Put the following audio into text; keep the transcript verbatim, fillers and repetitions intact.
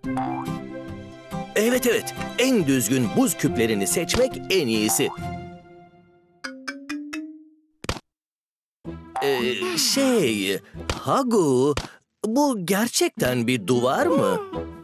Evet evet, en düzgün buz küplerini seçmek en iyisi. Ee, şey, Hagu, bu gerçekten bir duvar mı?